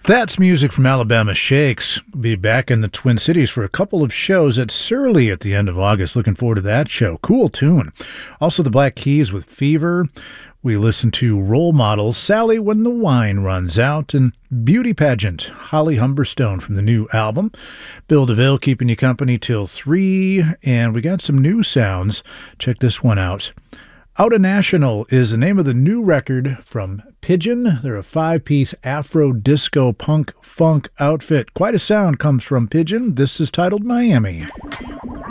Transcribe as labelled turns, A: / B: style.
A: That's music from Alabama Shakes. We'll be back in the Twin Cities for a couple of shows at Surly at the end of August. Looking forward to that show. Cool tune. Also, the Black Keys with Fever. We listen to Role Models, Sally When the Wine Runs Out, and Beauty Pageant, Holly Humberstone from the new album. Bill DeVille keeping you company till 3, and we got some new sounds. Check this one out. Outta National is the name of the new record from Pigeon. They're a 5-piece Afro disco punk funk outfit. Quite a sound comes from Pigeon. This is titled Miami.